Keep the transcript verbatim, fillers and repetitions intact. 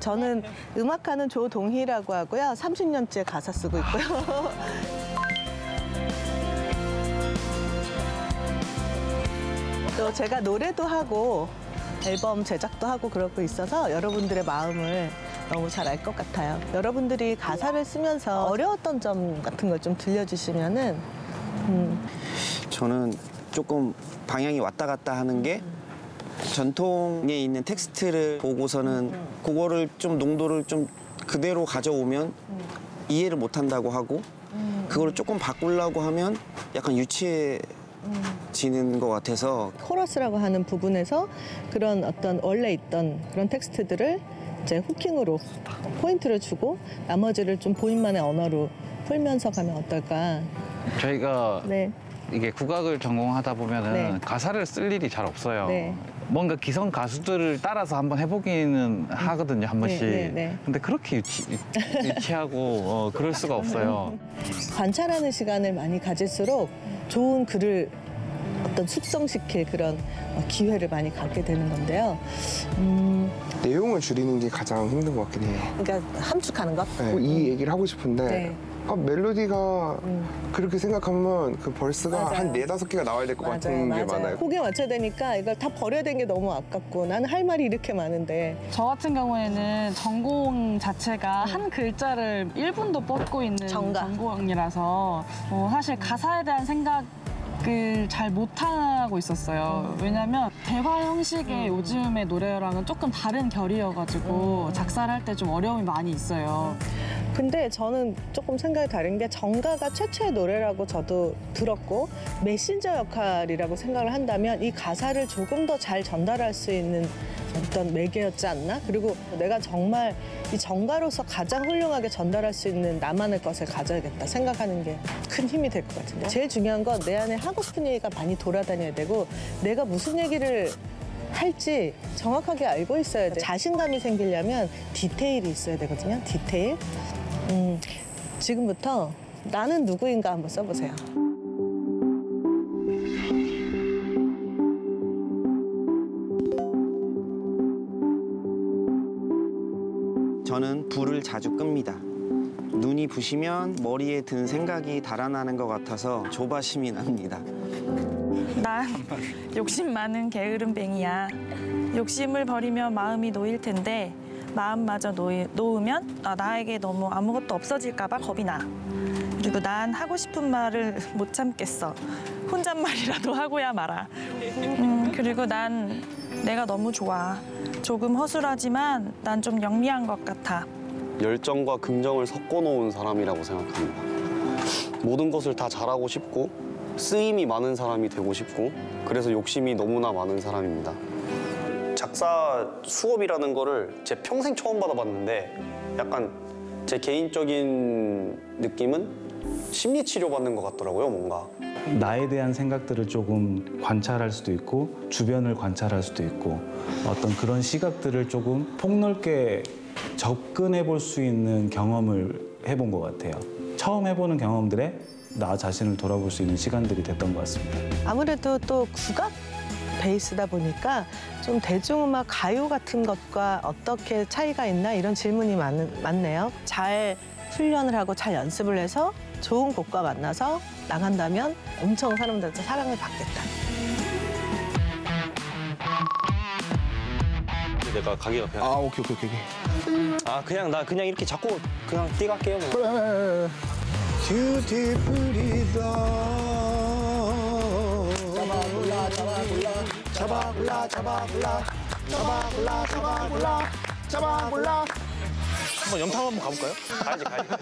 저는 음악하는 조동희라고 하고요. 삼십 년째 가사 쓰고 있고요. 또 제가 노래도 하고 앨범 제작도 하고 그러고 있어서 여러분들의 마음을 너무 잘 알 것 같아요. 여러분들이 가사를 쓰면서 어려웠던 점 같은 걸 좀 들려주시면은 음. 저는 조금 방향이 왔다 갔다 하는 게 전통에 있는 텍스트를 보고서는 그거를 좀 농도를 좀 그대로 가져오면 이해를 못 한다고 하고 그거를 조금 바꾸려고 하면 약간 유치해지는 것 같아서 코러스라고 하는 부분에서 그런 어떤 원래 있던 그런 텍스트들을 이제 후킹으로 포인트를 주고 나머지를 좀 본인만의 언어로 풀면서 가면 어떨까. 저희가 네. 이게 국악을 전공하다 보면은 네. 가사를 쓸 일이 잘 없어요. 네. 뭔가 기성 가수들을 따라서 한번 해보기는 하거든요, 한 번씩. 네, 네. 근데 그렇게 유치, 유치하고 어, 그럴 수가 없어요. 관찰하는 시간을 많이 가질수록 좋은 글을 어떤 숙성시킬 그런 기회를 많이 갖게 되는 건데요. 음, 내용을 줄이는 게 가장 힘든 것 같긴 해요. 그러니까 함축하는 것. 네, 이 얘기를 하고 싶은데 네. 아, 멜로디가 그렇게 생각하면 그 벌스가 맞아요. 한 네다섯 개가 나와야 될 것 같은 게 많아요. 곡에 맞춰야 되니까 이걸 다 버려야 되는 게 너무 아깝고 나는 할 말이 이렇게 많은데 저 같은 경우에는 전공 자체가 한 글자를 일 분도 뻗고 있는 정가. 전공이라서 어, 사실 가사에 대한 생각을 잘 못하고 있었어요. 왜냐면 대화 형식의 요즘의 노래랑은 조금 다른 결이여가지고 작사를 할 때 좀 어려움이 많이 있어요. 근데 저는 조금 생각이 다른 게 정가가 최초의 노래라고 저도 들었고 메신저 역할이라고 생각을 한다면 이 가사를 조금 더 잘 전달할 수 있는 어떤 매개였지 않나? 그리고 내가 정말 이 정가로서 가장 훌륭하게 전달할 수 있는 나만의 것을 가져야겠다 생각하는 게 큰 힘이 될 것 같은데 제일 중요한 건 내 안에 하고 싶은 얘기가 많이 돌아다녀야 되고 내가 무슨 얘기를 할지 정확하게 알고 있어야 돼. 자신감이 생기려면 디테일이 있어야 되거든요. 디테일. 음, 지금부터 나는 누구인가 한번 써보세요. 저는 불을 자주 끕니다. 눈이 부시면 머리에 든 생각이 달아나는 것 같아서 조바심이 납니다. 난 욕심 많은 게으름뱅이야. 욕심을 버리면 마음이 놓일 텐데 마음마저 놓이, 놓으면 아, 나에게 너무 아무것도 없어질까 봐 겁이 나. 그리고 난 하고 싶은 말을 못 참겠어. 혼잣말이라도 하고야 말아. 음, 그리고 난 내가 너무 좋아. 조금 허술하지만 난 좀 영리한 것 같아. 열정과 긍정을 섞어놓은 사람이라고 생각합니다. 모든 것을 다 잘하고 싶고 쓰임이 많은 사람이 되고 싶고 그래서 욕심이 너무나 많은 사람입니다. 작사 수업이라는 거를 제 평생 처음 받아봤는데 약간 제 개인적인 느낌은 심리 치료 받는 것 같더라고요, 뭔가. 나에 대한 생각들을 조금 관찰할 수도 있고 주변을 관찰할 수도 있고 어떤 그런 시각들을 조금 폭넓게 접근해 볼 수 있는 경험을 해본 것 같아요. 처음 해보는 경험들에 나 자신을 돌아볼 수 있는 시간들이 됐던 것 같습니다. 아무래도 또 국악 베이스다 보니까 좀 대중음악 가요 같은 것과 어떻게 차이가 있나 이런 질문이 많, 많네요. 잘 훈련을 하고 잘 연습을 해서 좋은 곡과 만나서 나간다면 엄청 사람들한테 사랑을 받겠다. 내가 가게가 그냥 아 오케이 오케이 오케이. 아 그냥 나 그냥 이렇게 자꾸 그냥 뛰갈게요. 뷰티풀이다. 잡아골라 잡아골라 잡아골라 잡아골라 잡아골라 잡아골라 잡아골라. 한번 염탐 한번 가볼까요? 가야지 가야지.